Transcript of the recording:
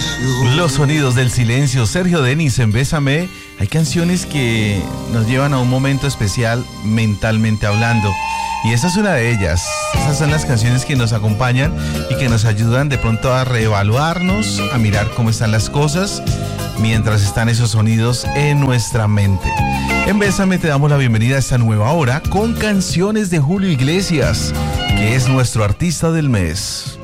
Los sonidos del silencio. Sergio Denis en Bésame. Hay canciones que nos llevan a un momento especial mentalmente hablando. Y esa es una de ellas. Esas son las canciones que nos acompañan y que nos ayudan de pronto a reevaluarnos, a mirar cómo están las cosas mientras están esos sonidos en nuestra mente. En Bésame te damos la bienvenida a esta nueva hora con canciones de Julio Iglesias, que es nuestro artista del mes.